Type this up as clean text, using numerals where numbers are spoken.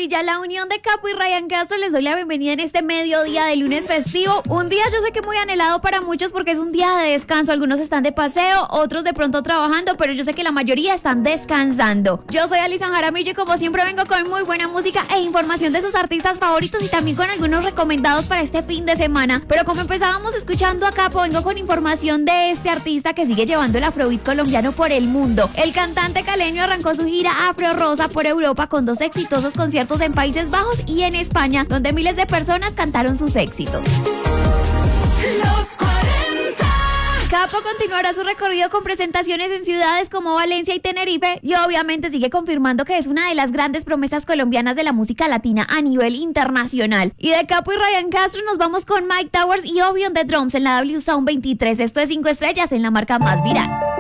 Barranquilla, la unión de Capo y Ryan Castro, les doy la bienvenida en este mediodía de lunes festivo. Un día yo sé que muy anhelado para muchos porque es un día de descanso. Algunos están de paseo, otros de pronto trabajando, pero yo sé que la mayoría están descansando. Yo soy Alison Jaramillo y como siempre vengo con muy buena música e información de sus artistas favoritos y también con algunos recomendados para este fin de semana. Pero como empezábamos escuchando a Capo, vengo con información de este artista que sigue llevando el afrobeat colombiano por el mundo. El cantante caleño arrancó su gira Afro Rosa por Europa con 2 exitosos conciertos en Países Bajos y en España, donde miles de personas cantaron sus éxitos. Los 40. Capo continuará su recorrido con presentaciones en ciudades como Valencia y Tenerife y obviamente sigue confirmando que es una de las grandes promesas colombianas de la música latina a nivel internacional. Y de Capo y Ryan Castro nos vamos con Mike Towers y Obi on the Drums en la W Sound 23. Esto es 5 estrellas en la marca más viral.